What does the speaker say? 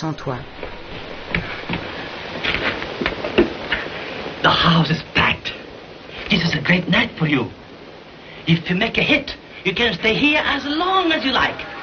sans toi. The house is packed. This is a great night for you. If you make a hit, you can stay here as long as you like.